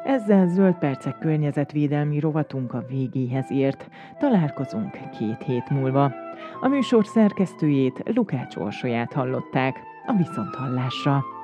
Ezzel Zöld Percek környezetvédelmi rovatunk a végéhez ért. Találkozunk 2 hét múlva. A műsor szerkesztőjét, Lukács Orsolyát hallották. A viszonthallásra.